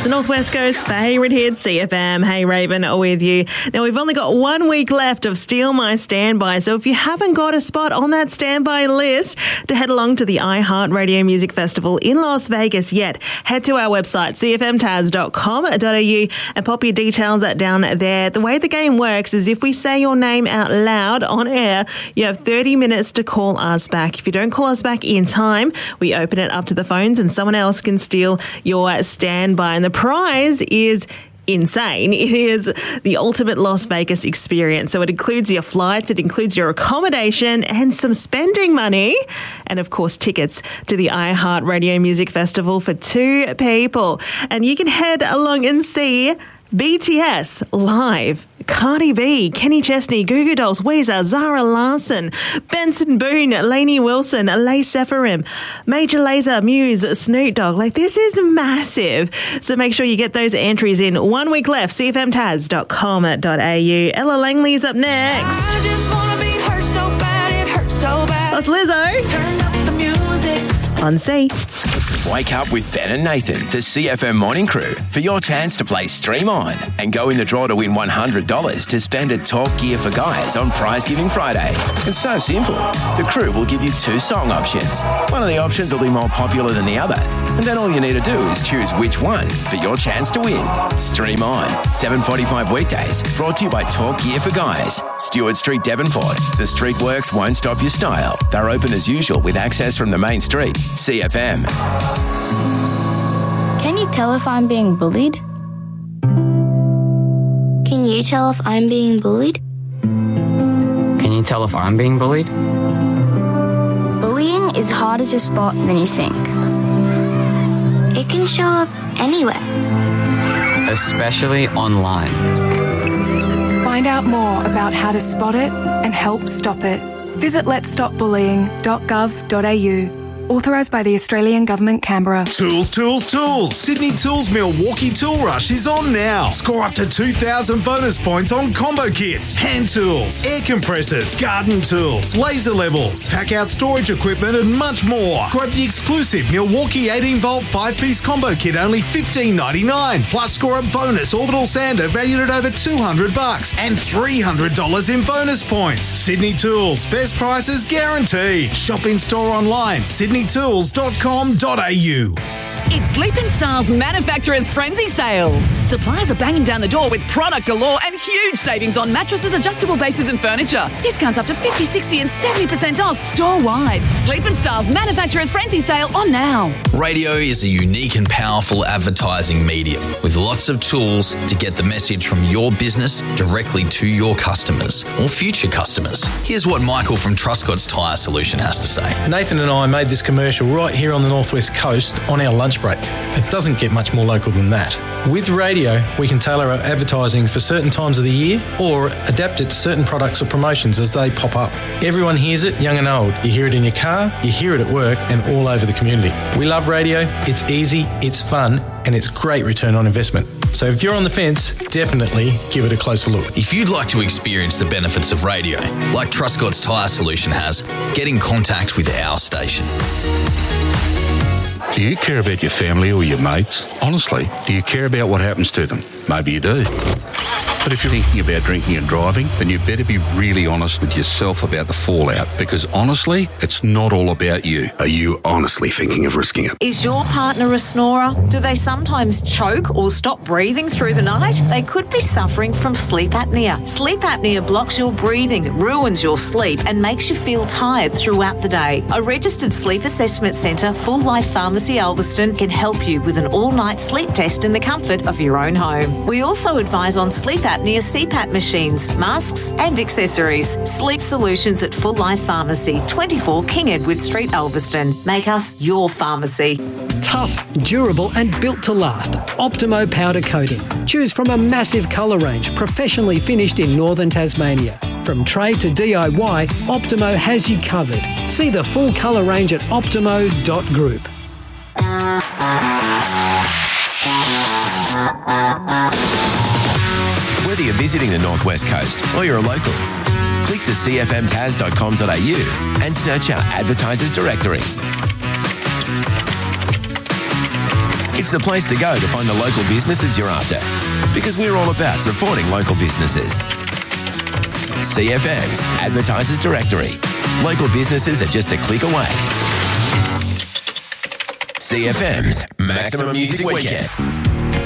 The Northwest Coast's favourite hit, CFM. Hey, Raven, with you. Now, we've only got 1 week left of Steal My Standby, so if you haven't got a spot on that standby list to head along to the iHeartRadio Music Festival in Las Vegas yet, head to our website, cfmtaz.com.au, and pop your details down there. The way the game works is if we say your name out loud on air, you have 30 minutes to call us back. If you don't call us back in time, we open it up to the phones and someone else can steal your standby. And the prize is insane. It is the ultimate Las Vegas experience. So it includes your flights, it includes your accommodation and some spending money, and of course tickets to the iHeartRadio Music Festival for 2 people. And you can head along and see BTS live, Cardi B, Kenny Chesney, Goo Goo Dolls, Weezer, Zara Larsson, Benson Boone, Lainey Wilson, Lace Sephirim, Major Lazer, Muse, Snoop Dogg. This is massive. So make sure you get those entries in. 1 week left, cfmtaz.com.au. Ella Langley's up next. I just wanna be hurt so bad, it hurts so bad. That's Lizzo Turn up the music. on C. Wake up with Ben and Nathan, the CFM Morning Crew, for your chance to play Stream On and go in the draw to win $100 to spend at Talk Gear for Guys on Prize Giving Friday. It's so simple. The crew will give you 2 song options. One of the options will be more popular than the other, and then all you need to do is choose which one for your chance to win. Stream On, 7:45 weekdays, brought to you by Talk Gear for Guys. Stewart Street, Devonport. The street works won't stop your style. They're open as usual with access from the main street. CFM. Can you tell if I'm being bullied? Can you tell if I'm being bullied? Can you tell if I'm being bullied? Bullying is harder to spot than you think. It can show up anywhere. Especially online. Find out more about how to spot it and help stop it. Visit letsstopbullying.gov.au. Authorised by the Australian Government, Canberra. Tools, tools, tools. Sydney Tools Milwaukee Tool Rush is on now. Score up to 2,000 bonus points on combo kits, hand tools, air compressors, garden tools, laser levels, pack out storage equipment and much more. Grab the exclusive Milwaukee 18-volt 5-piece combo kit, only $15.99. Plus score a bonus orbital sander valued at over $200 and $300 in bonus points. Sydney Tools, best prices guaranteed. Shop in store online, sydneytools.com.au. It's Sleep & Style's Manufacturer's Frenzy Sale. Suppliers are banging down the door with product galore and huge savings on mattresses, adjustable bases and furniture. Discounts up to 50, 60 and 70% off store-wide. Sleep & Style's Manufacturer's Frenzy Sale on now. Radio is a unique and powerful advertising medium with lots of tools to get the message from your business directly to your customers or future customers. Here's what Michael from Truscott's Tyre Solution has to say. Nathan and I made this commercial right here on the Northwest Coast on our lunch break. It doesn't get much more local than that. With radio, we can tailor our advertising for certain times of the year or adapt it to certain products or promotions as they pop up. Everyone hears it, young and old. You hear it in your car, you hear it at work and all over the community. We love radio, it's easy, it's fun and it's great return on investment. So if you're on the fence, definitely give it a closer look. If you'd like to experience the benefits of radio, like Truscott's Tyre Solution has, get in contact with our station. Do you care about your family or your mates? Honestly, do you care about what happens to them? Maybe you do. But if you're thinking about drinking and driving, then you better be really honest with yourself about the fallout, because honestly, it's not all about you. Are you honestly thinking of risking it? Is your partner a snorer? Do they sometimes choke or stop breathing through the night? They could be suffering from sleep apnea. Sleep apnea blocks your breathing, ruins your sleep and makes you feel tired throughout the day. A registered sleep assessment centre, Full Life Pharmacy Ulverston, can help you with an all-night sleep test in the comfort of your own home. We also advise on sleep apnea CPAP machines, masks and accessories. Sleep Solutions at Full Life Pharmacy, 24 King Edward Street, Ulverston. Make us your pharmacy. Tough, durable and built to last. Optimo powder coating. Choose from a massive colour range, professionally finished in northern Tasmania. From trade to DIY, Optimo has you covered. See the full colour range at optimo.group. Whether you're visiting the Northwest Coast or you're a local, click to cfmtaz.com.au and search our advertisers directory. It's the place to go to find the local businesses you're after, because we're all about supporting local businesses. CFM's Advertisers Directory. Local businesses are just a click away. CFM's Maximum Music Weekend.